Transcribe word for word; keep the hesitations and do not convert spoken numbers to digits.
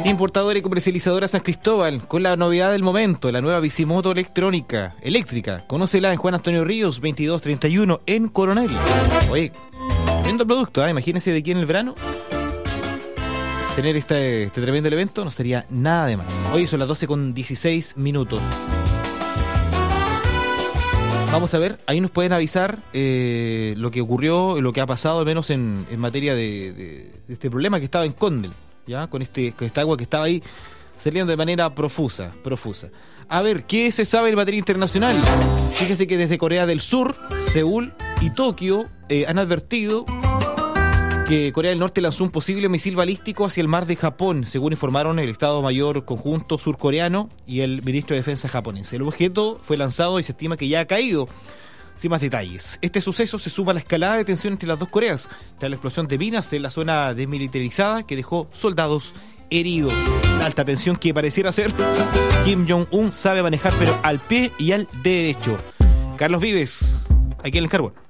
Importadora y comercializadora San Cristóbal, con la novedad del momento, la nueva bicimoto electrónica, eléctrica. Conócela en Juan Antonio Ríos, veintidós treinta y uno, en Coronel. Oye, tremendo producto, ¿eh? Imagínense de aquí en el verano tener este, este tremendo evento, no sería nada de mal. Hoy son las doce con dieciséis minutos. Vamos a ver, ahí nos pueden avisar eh, lo que ocurrió, lo que ha pasado, al menos en, en materia de, de, de este problema que estaba en Condel, ya con este con esta agua que estaba ahí saliendo de manera profusa, profusa. A ver, ¿qué se sabe en materia internacional? Fíjese que desde Corea del Sur, Seúl y Tokio eh, han advertido que Corea del Norte lanzó un posible misil balístico hacia el mar de Japón, según informaron el Estado Mayor Conjunto surcoreano y el Ministro de Defensa japonés. El objeto fue lanzado y se estima que ya ha caído. Sin más detalles, este suceso se suma a la escalada de tensión entre las dos Coreas, tras la explosión de minas en la zona desmilitarizada que dejó soldados heridos. La alta tensión que pareciera ser Kim Jong-un sabe manejar, pero al pie y al derecho. Carlos Vives, aquí en el Carbón.